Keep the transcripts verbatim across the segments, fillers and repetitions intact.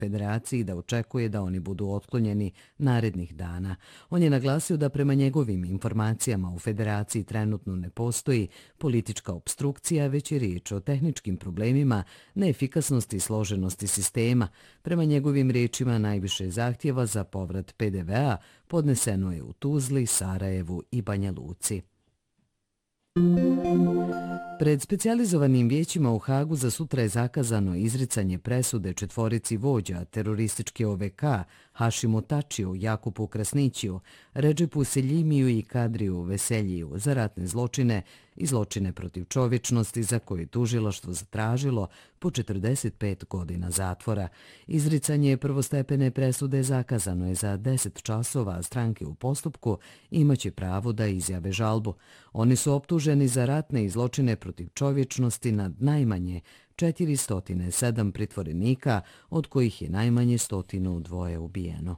federaciji da očekuje da oni budu otklonjeni narednih dana. On je naglasio da prema njegovim informacijama u federaciji trenutno ne postoji politička opstrukcija, već je riječ o tehničkim problemima, neefikasnosti i složenosti sistema. Prema njegovim riječima najviše zahtjeva za povrat pe de ve a podneseno je u Tuzli, Sarajevu i Banja Luci. Pred specijalizovanim vijećima u Hagu za sutra je zakazano izricanje presude četvorici vođa terorističke o ve ka Hašimu Tačiju, Jakupu Krasnićiju, Redžepu Seljimiju i Kadriju Veseljiju za ratne zločine i zločine protiv čovječnosti za koje je tužilaštvo zatražilo po četrdeset pet godina zatvora. Izricanje prvostepene presude zakazano je za deset časova, a stranke u postupku imaće pravo da izjave žalbu. Oni su optuženi za ratne i zločine protiv čovječnosti nad najmanje četiristo sedam pritvorenika, od kojih je najmanje sto dva ubijeno.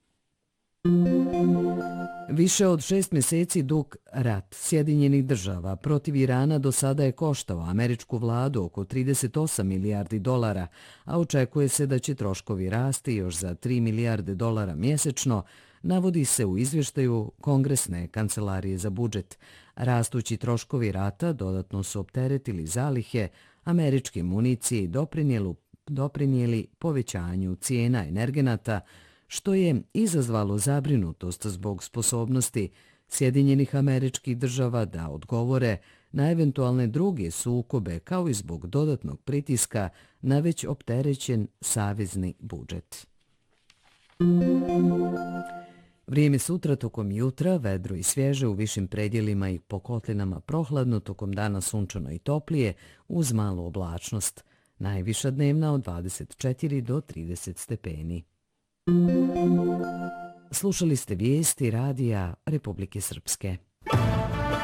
Više od šest mjeseci dug rat Sjedinjenih država protiv Irana do sada je koštao američku vladu oko trideset osam milijardi dolara, a očekuje se da će troškovi rasti još za tri milijarde dolara mjesečno, navodi se u izvještaju Kongresne kancelarije za budžet. Rastući troškovi rata dodatno su opteretili zalihe američke municije i doprinijeli povećanju cijena energenata, što je izazvalo zabrinutost zbog sposobnosti Sjedinjenih američkih država da odgovore na eventualne druge sukobe, kao i zbog dodatnog pritiska na već opterećen savezni budžet. Vrijeme sutra tokom jutra, vedro i svježe u višim predjelima i po kotlinama prohladno, tokom dana sunčano i toplije uz malu oblačnost. Najviša dnevna od dvadeset četiri do trideset stepeni. Slušali ste vijesti radija Republike Srpske.